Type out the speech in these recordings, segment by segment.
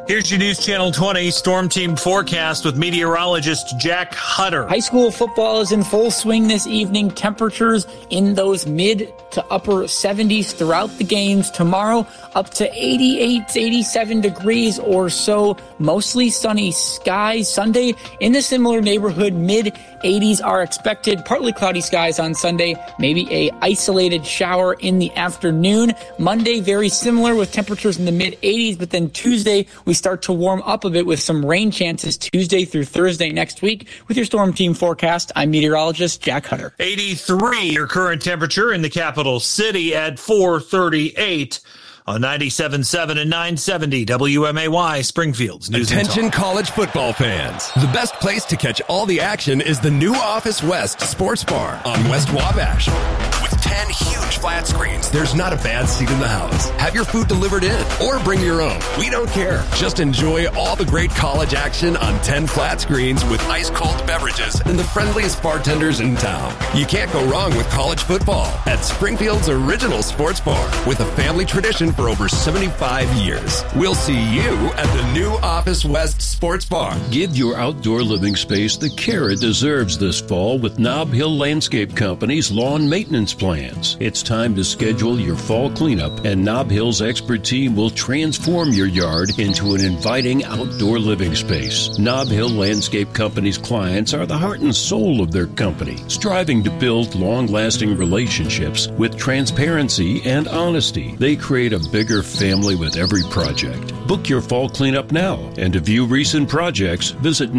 Here's your News Channel 20 Storm Team forecast with meteorologist Jack Hutter. High school football is in full swing this evening. Temperatures in those mid to upper 70s throughout the games. Tomorrow up to 88, 87 degrees or so. Mostly sunny skies. Sunday in the similar neighborhood. Mid 80s are expected. Partly cloudy skies on Sunday. Maybe a isolated shower in the afternoon. Monday very similar with temperatures in the mid 80s. But then Tuesday we start to warm up a bit with some rain chances Tuesday through Thursday next week. With your Storm Team forecast, I'm meteorologist Jack Hutter. 83 your current temperature in the capital city at 438 on 97.7 and 970 WMAY Springfield's News and Talk. Attention college football fans. The best place to catch all the action is the new Office West Sports Bar on West Wabash. With 10 huge flat screens, there's not a bad seat in the house. Have your food delivered in or bring your own. We don't care. Just enjoy all the great college action on 10 flat screens with ice-cold beverages and the friendliest bartenders in town. You can't go wrong with college football at Springfield's original sports bar with a family tradition for over 75 years. We'll see you at the new Office West Sports Bar. Give your outdoor living space the care it deserves this fall with Nob Hill Landscape Company's lawn maintenance plans. It's time to schedule your fall cleanup, and Nob Hill's expert team will transform your yard into an inviting outdoor living space. Nob Hill Landscape Company's clients are the heart and soul of their company, striving to build long-lasting relationships with transparency and honesty. They create a bigger family with every project. Book your fall cleanup now, and to view recent projects, visit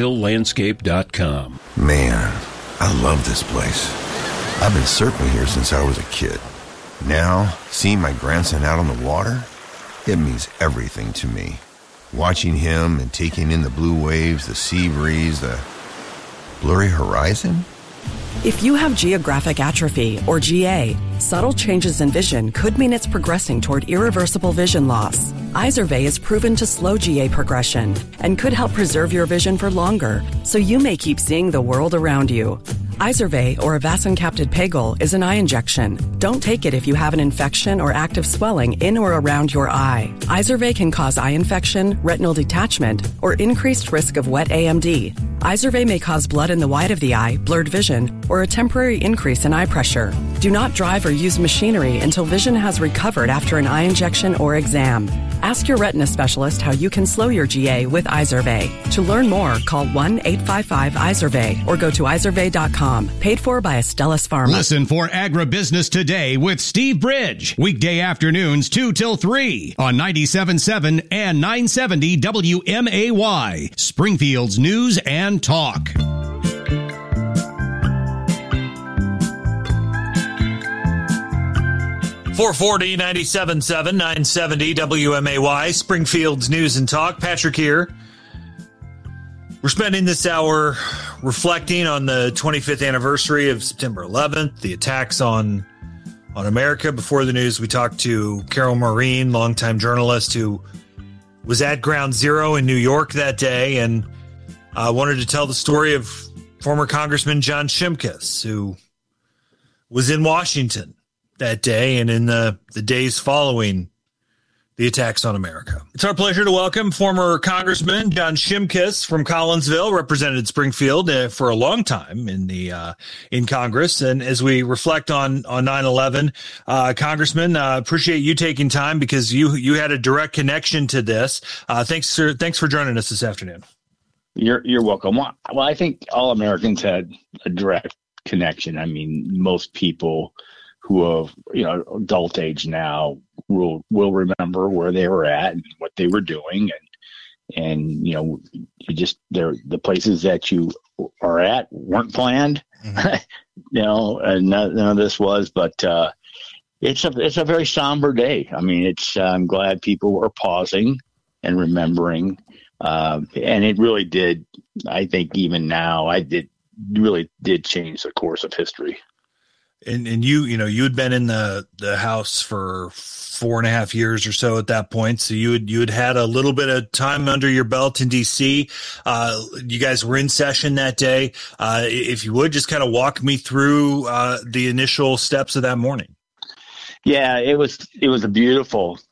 nobhilllandscape.com. Man, I love this place. I've been surfing here since I was a kid. Now, seeing my grandson out on the water, it means everything to me. Watching him and taking in the blue waves, the sea breeze, the blurry horizon. If you have geographic atrophy, or GA, subtle changes in vision could mean it's progressing toward irreversible vision loss. Izervay is proven to slow GA progression and could help preserve your vision for longer, so you may keep seeing the world around you. Izervay, or avacincaptad pegol, is an eye injection. Don't take it if you have an infection or active swelling in or around your eye. Izervay can cause eye infection, retinal detachment, or increased risk of wet AMD. Izervay may cause blood in the white of the eye, blurred vision, or a temporary increase in eye pressure. Do not drive or use machinery until vision has recovered after an eye injection or exam. Ask your retina specialist how you can slow your GA with Izervay. To learn more, call 1-855-IZERVAY or go to izervay.com. Paid for by Astellas Pharma. Listen for Agribusiness Today with Steve Bridge. Weekday afternoons 2 till 3 on 97.7 and 970 WMAY. Springfield's News and Talk. .440 97.7 970 WMAY Springfield's News and Talk. Patrick here. We're spending this hour reflecting on the 25th anniversary of September 11th, the attacks on America. Before the news, we talked to Carol Maureen, longtime journalist who was at Ground Zero in New York that day, and wanted to tell the story of former Congressman John Shimkus, who was in Washington that day and in the days following the attacks on America. It's our pleasure to welcome former Congressman John Shimkus from Collinsville, represented Springfield for a long time in Congress. And as we reflect on 9/11, Congressman, appreciate you taking time because you had a direct connection to this. Thanks for joining us this afternoon. You're welcome. Well, I think all Americans had a direct connection. I mean, most people who are, adult age now will remember where they were at and what they were doing. And the places that you are at weren't planned, mm-hmm. And none of this was, but it's a very somber day. I mean, I'm glad people were pausing and remembering. And it really did, I think even now, really did change the course of history. And you'd been in the House for 4.5 years or so at that point. So you had a little bit of time under your belt in DC. You guys were in session that day. If you would just kind of walk me through the initial steps of that morning. Yeah, it was a beautiful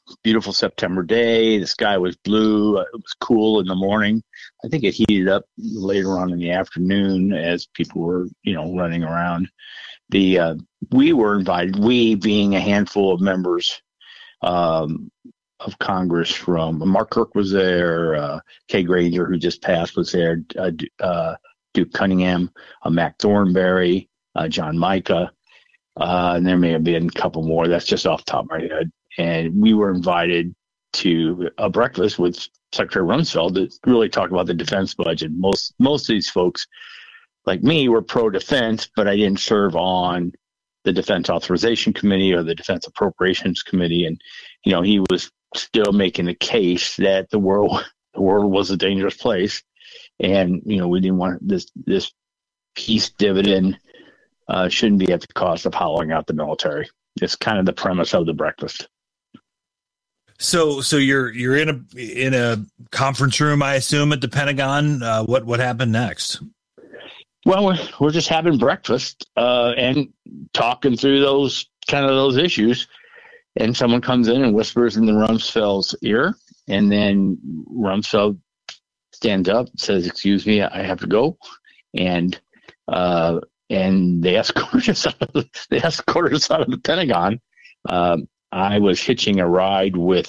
beautiful September day. The sky was blue. It was cool in the morning. I think it heated up later on in the afternoon as people were, running around. We were invited, we being a handful of members of Congress from Mark Kirk was there, Kay Granger, who just passed, was there, Duke Cunningham, Mac Thornberry, John Micah, and there may have been a couple more. That's just off the top of my head. And we were invited to a breakfast with Secretary Rumsfeld to really talk about the defense budget. Most of these folks, like me, were pro-defense, but I didn't serve on the Defense Authorization Committee or the Defense Appropriations Committee. And, he was still making the case that the world was a dangerous place. And, we didn't want this peace dividend shouldn't be at the cost of hollowing out the military. It's kind of the premise of the breakfast. So you're in a conference room, I assume, at the Pentagon. What happened next? Well, we're just having breakfast and talking through those issues, and someone comes in and whispers in the Rumsfeld's ear, and then Rumsfeld stands up, says, "Excuse me, I have to go," and they escort us out of the Pentagon. I was hitching a ride with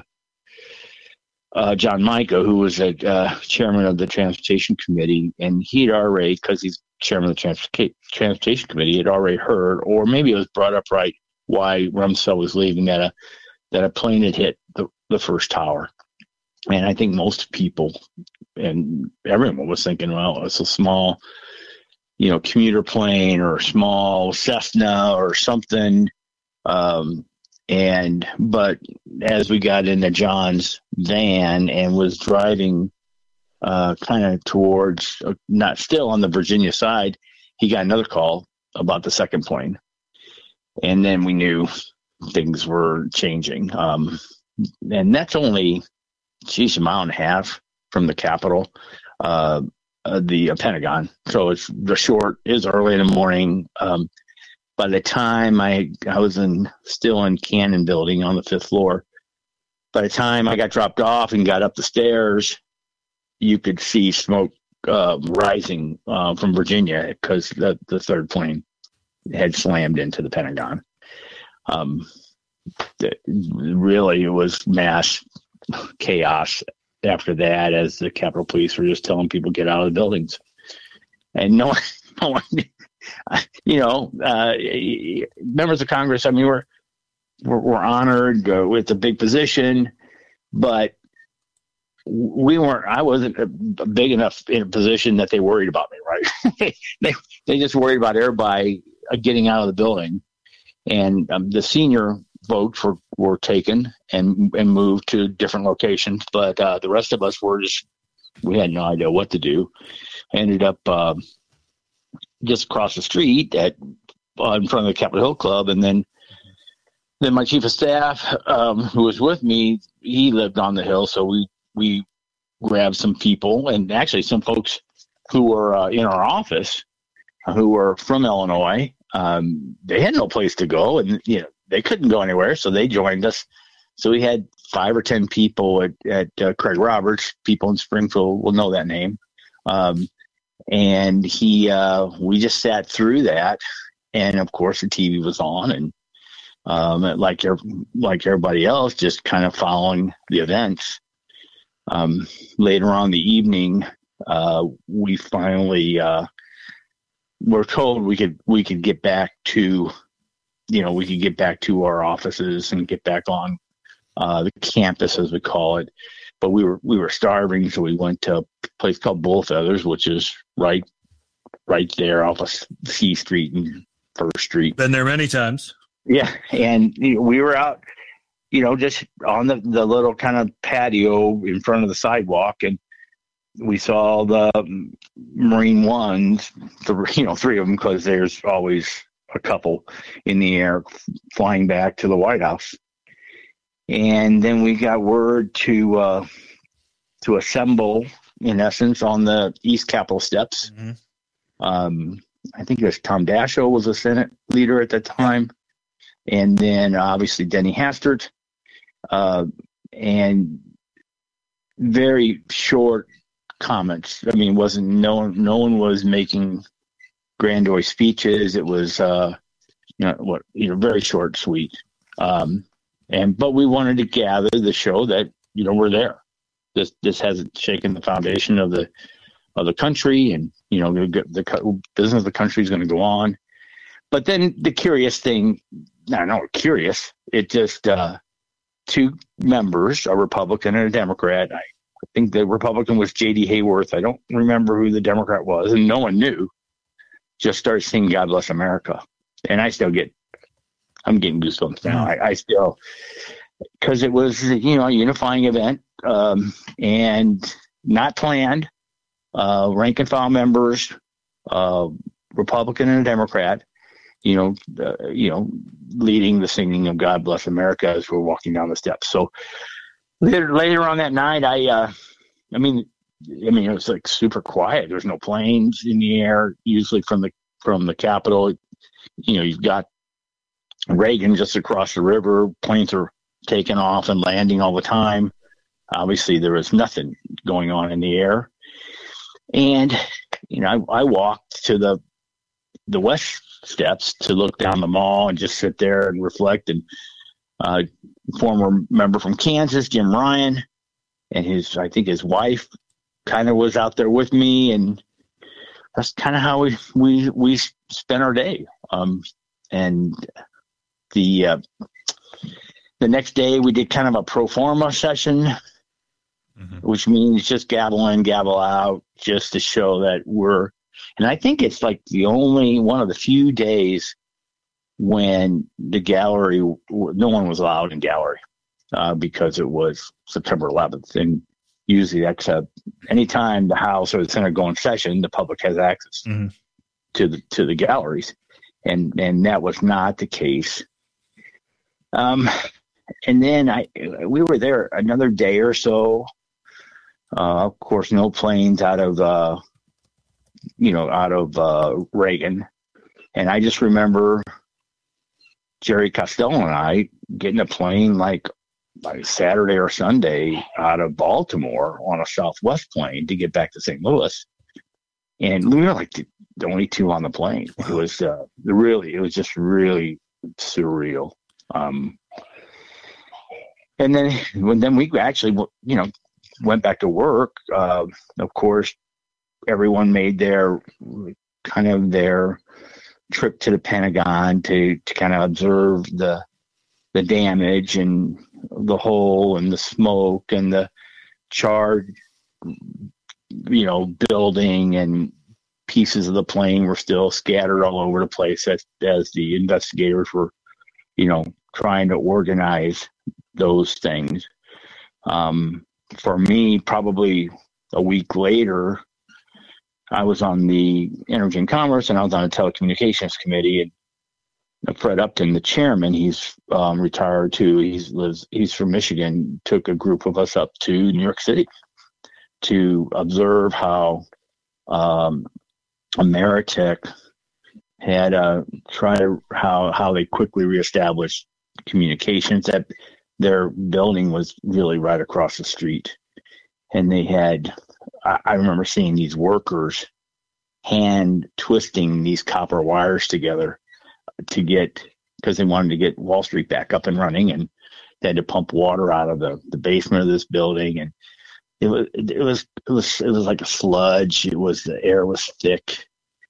John Micah, who was a chairman of the Transportation Committee, and he'd already, because he's chairman of the Transportation Committee, had already heard, or maybe it was brought up right, why Rumsfeld was leaving, that a plane had hit the first tower. And I think most people and everyone was thinking, well, it's a small, commuter plane or a small Cessna or something. But as we got into John's van and was driving kind of towards, not still on the Virginia side, he got another call about the second plane. And then we knew things were changing. And that's only, a mile and a half from the Capitol, the Pentagon. So it's early in the morning. By the time I was still in Cannon Building on the 5th floor, by the time I got dropped off and got up the stairs, you could see smoke rising from Virginia because the third plane had slammed into the Pentagon. Really, it was mass chaos after that, as the Capitol Police were just telling people get out of the buildings, and no one. Members of Congress, I mean, we're honored. It's a big position, but I wasn't big enough in a position that they worried about me, right? they just worried about everybody getting out of the building. And the senior folks were taken and moved to different locations, but the rest of us we had no idea what to do. I ended up just across the street in front of the Capitol Hill Club, and then my chief of staff, who was with me, he lived on the Hill, so we grabbed some people, and actually some folks who were in our office who were from Illinois. They had no place to go, and they couldn't go anywhere, so they joined us. So we had 5 or 10 people at Craig Roberts. People in Springfield will know that name. And we just sat through that, and of course the TV was on, and like everybody else, just kind of following the events. Later on in the evening, we finally were told we could get back to, our offices and get back on the campus, as we call it. But we were starving, so we went to a place called Bull Feathers, which is right there off of C Street and First Street. Been there many times. Yeah, and we were out, just on the little kind of patio in front of the sidewalk, and we saw the Marine Ones, 3 of them, because there's always a couple in the air flying back to the White House. And then we got word to assemble, in essence, on the East Capitol steps. Mm-hmm. I think it was Tom Daschle was a Senate leader at that time. And then obviously Denny Hastert. and very short comments. I mean, no one was making grandiose speeches. It was very short, sweet. But we wanted to gather the show that we're there. This hasn't shaken the foundation of the country, and the business of the country is going to go on. But then the curious thing, it just two members, a Republican and a Democrat. I think the Republican was J.D. Hayworth. I don't remember who the Democrat was, and no one knew. Just started singing "God Bless America," and I'm getting goosebumps now. I still, because it was a unifying event, and not planned. Rank and file members, Republican and a Democrat, leading the singing of "God Bless America" as we're walking down the steps. So later on that night, it was like super quiet. There's no planes in the air. Usually from the Capitol, you've got Reagan just across the river. Planes are taking off and landing all the time. Obviously, there was nothing going on in the air. And, I walked to the West Steps to look down the mall and just sit there and reflect. And former member from Kansas, Jim Ryan, and his wife kind of was out there with me. And that's kind of how we spent our day. And the next day we did kind of a pro forma session, which means just gavel in, gavel out, just to show that and I think it's like the only one of the few days when the gallery, no one was allowed in gallery because it was September 11th. And usually that's anytime the House or the Senate go in session, the public has access to the galleries. And that was not the case. And then we were there another day or so. Of course, no planes out of Reagan. And I just remember Jerry Costello and I getting a plane like Saturday or Sunday out of Baltimore on a Southwest plane to get back to St. Louis. And we were like the only two on the plane. It was just really surreal. And then we actually, went back to work. Of course, everyone made their trip to the Pentagon to kind of observe the damage and the hole and the smoke and the charred, building, and pieces of the plane were still scattered all over the place as the investigators were, trying to organize those things. For me, probably a week later, I was on the Energy and Commerce, and I was on the Telecommunications Committee. And Fred Upton, the chairman, he's retired too. He's from Michigan. Took a group of us up to New York City to observe how Ameritech had how they quickly reestablished communications. That their building was really right across the street, and they had. I remember seeing these workers hand twisting these copper wires together because they wanted to get Wall Street back up and running, and they had to pump water out of the basement of this building, and it was like a sludge. The air was thick,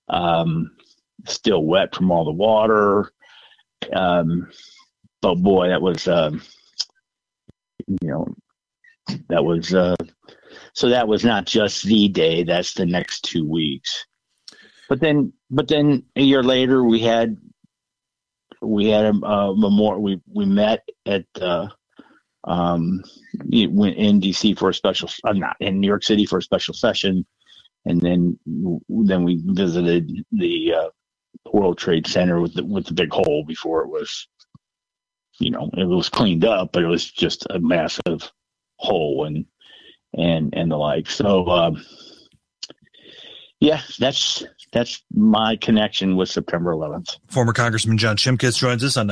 still wet from all the water. But boy, that was so that was not just the day. That's the next 2 weeks. But then a year later, we had a memorial. We met at went in DC for a special, not in New York City for a special session, and then we visited the World Trade Center with the big hole before it was, it was cleaned up, but it was just a massive hole and the like. So that's my connection with September 11th. Former Congressman John Shimkus joins us on